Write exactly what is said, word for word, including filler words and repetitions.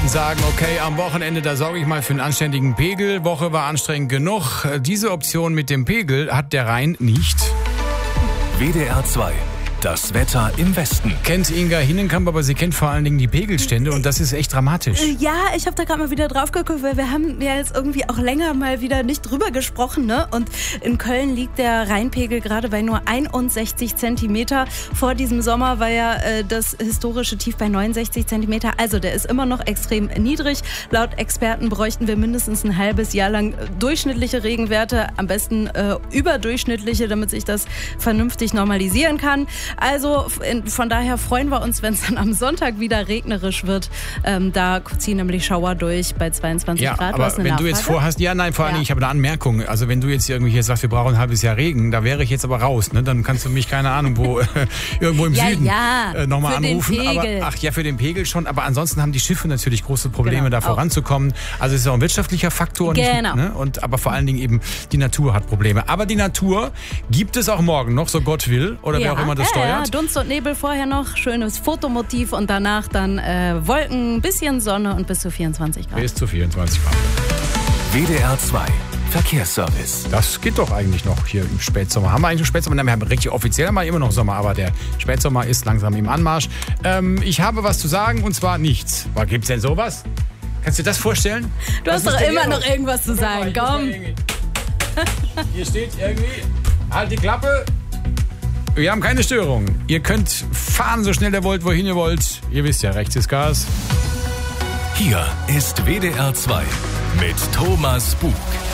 sagen, okay, am Wochenende, da sorge ich mal für einen anständigen Pegel. Woche war anstrengend genug. Diese Option mit dem Pegel hat der Rhein nicht. W D R zwei. Das Wetter im Westen. Kennt Inga Hinnenkamp, aber sie kennt vor allen Dingen die Pegelstände und das ist echt dramatisch. Ja, ich habe da gerade mal wieder drauf geguckt, weil wir haben ja jetzt irgendwie auch länger mal wieder nicht drüber gesprochen, ne? Und in Köln liegt der Rheinpegel gerade bei nur einundsechzig Zentimeter. Vor diesem Sommer war ja äh, das historische Tief bei neunundsechzig Zentimeter. Also der ist immer noch extrem niedrig. Laut Experten bräuchten wir mindestens ein halbes Jahr lang durchschnittliche Regenwerte, am besten äh, überdurchschnittliche, damit sich das vernünftig normalisieren kann. Also von daher freuen wir uns, wenn es dann am Sonntag wieder regnerisch wird. Ähm, da ziehen nämlich Schauer durch bei zweiundzwanzig ja, Grad. Aber was eine wenn Nachfrage? du jetzt vorhast, ja nein, vor allem ja. ich habe eine Anmerkung. Also wenn du jetzt irgendwie hier sagst, wir brauchen ein halbes Jahr Regen, da wäre ich jetzt aber raus. Ne? Dann kannst du mich, keine Ahnung, wo irgendwo im ja, Süden ja, äh, nochmal anrufen. Den Pegel. Aber, ach ja, für den Pegel schon. Aber ansonsten haben die Schiffe natürlich große Probleme, genau, da voranzukommen. Also es ist auch ein wirtschaftlicher Faktor. Genau. Nicht, ne? Und, aber vor allen Dingen eben die Natur hat Probleme. Aber die Natur gibt es auch morgen noch, so Gott will. Oder ja, wer auch immer das ja, steuert. Ja, Dunst und Nebel vorher noch. Schönes Fotomotiv und danach dann äh, Wolken, ein bisschen Sonne und bis zu vierundzwanzig Grad. Bis zu vierundzwanzig Grad. W D R zwei. Verkehrsservice. Das geht doch eigentlich noch hier im Spätsommer. Haben wir eigentlich einen Spätsommer? Nein, wir haben richtig offiziell mal immer noch Sommer, aber der Spätsommer ist langsam im Anmarsch. Ähm, ich habe was zu sagen und zwar nichts. Was gibt's denn sowas? Kannst du dir das vorstellen? Du hast Was doch ist denn immer hier noch irgendwas zu sagen, komm. Hier steht irgendwie, halt die Klappe. Wir haben keine Störung. Ihr könnt fahren, so schnell ihr wollt, wohin ihr wollt. Ihr wisst ja, rechts ist Gas. Hier ist W D R zwei mit Thomas Bug.